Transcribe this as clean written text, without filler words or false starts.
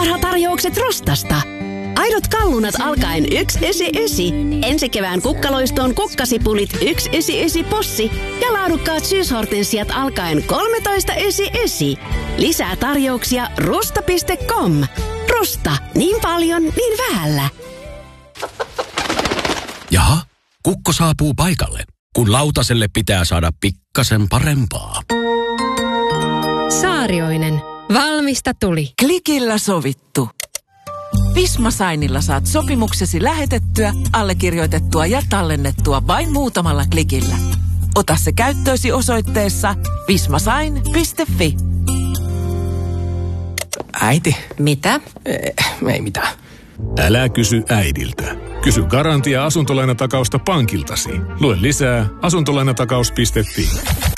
Tarjoukset Rostasta. Aidot kallunat alkaen 1,99. Ensi kevään kukkaloistoon kukkasipulit 1,99 possi ja laadukkaat syyshortensiat alkaen 13,99. Lisää tarjouksia rusta.com. Rusta. Niin paljon, niin vähällä. Jaha, kukko saapuu paikalle, kun lautaselle pitää saada pikkasen parempaa. Saarioinen. Valmista tuli. Klikillä sovittu. Visma Signilla saat sopimuksesi lähetettyä, allekirjoitettua ja tallennettua vain muutamalla klikillä. Ota se käyttöösi osoitteessa vismasign.fi. Äiti. Mitä? Ei mitään. Älä kysy äidiltä. Kysy Garantia asuntolainatakausta pankiltasi. Lue lisää asuntolainatakaus.fi.